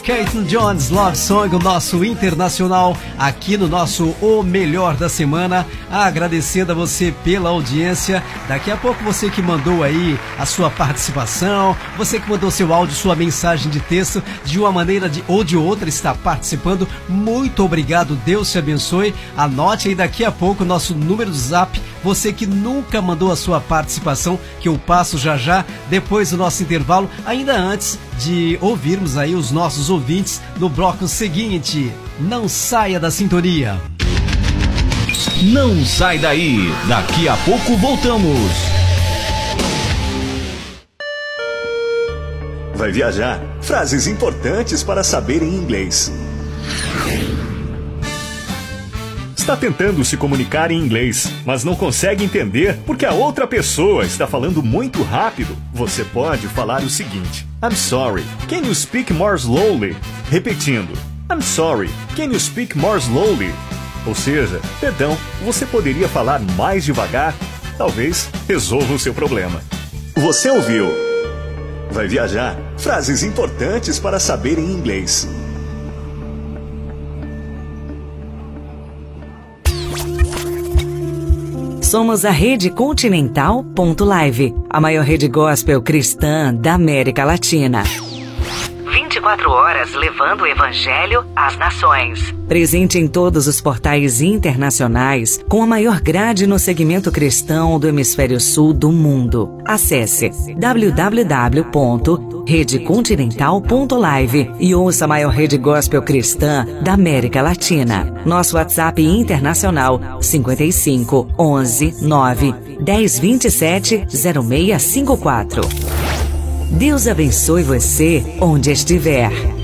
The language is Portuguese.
Keaton Jones, Love Song, o nosso internacional, aqui no nosso O Melhor da Semana. Agradecendo a você pela audiência. Daqui a pouco você que mandou aí a sua participação, você que mandou seu áudio, sua mensagem de texto, de uma maneira ou de outra está participando. Muito obrigado, Deus te abençoe. Anote aí daqui a pouco o nosso número do Zap. Você que nunca mandou a sua participação, que eu passo já depois do nosso intervalo, ainda antes de ouvirmos aí os nossos ouvintes no bloco seguinte. Não saia da sintonia. Não sai daí, daqui a pouco voltamos. Vai viajar? Frases importantes para saber em inglês. Está tentando se comunicar em inglês, mas não consegue entender porque a outra pessoa está falando muito rápido? Você pode falar o seguinte: I'm sorry, can you speak more slowly? Repetindo, I'm sorry, can you speak more slowly? Ou seja, perdão, você poderia falar mais devagar? Talvez resolva o seu problema. Você ouviu? Vai viajar? Frases importantes para saber em inglês. Somos a Rede Continental.live, a maior rede gospel cristã da América Latina. 24 horas levando o Evangelho às nações. Presente em todos os portais internacionais, com a maior grade no segmento cristão do hemisfério sul do mundo. Acesse www.redecontinental.live e ouça a maior rede gospel cristã da América Latina. Nosso WhatsApp internacional 55 11 9 10 27 0654. Deus abençoe você onde estiver.